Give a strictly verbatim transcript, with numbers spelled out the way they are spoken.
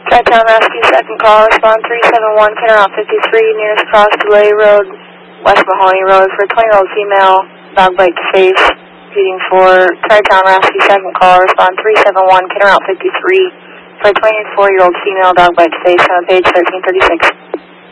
Tri-Town Rescue, second call, respond three seven one, Kenner Route fifty-three, nearest cross Delay Road, West Mahoney Road, for a twenty-year-old female, dog bite to face, feeding for Tri-Town Rescue, second call, respond three seven one, Kenner Route fifty-three, for a twenty-four-year-old female, dog bite to face, on page thirteen thirty-six.